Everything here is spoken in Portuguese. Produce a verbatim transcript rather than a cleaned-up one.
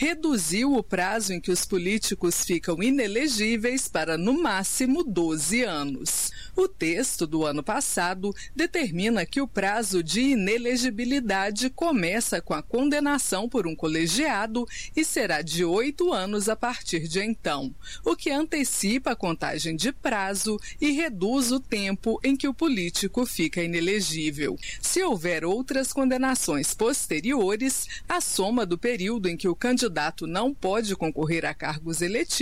reduziu o prazo em que os políticos ficam inelegíveis para, no máximo, doze anos. O texto do ano passado determina que o prazo de inelegibilidade começa com a condenação por um colegiado e será de oito anos a partir de então, o que antecipa a contagem de prazo e reduz o tempo em que o político fica inelegível. Se houver outras condenações posteriores, a soma do período em que o candidato não pode concorrer a cargos eletivos